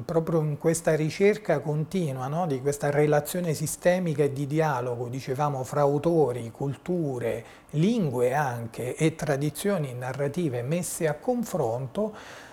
proprio in questa ricerca continua, no, di questa relazione sistemica e di dialogo, dicevamo, fra autori, culture, lingue anche e tradizioni narrative messe a confronto,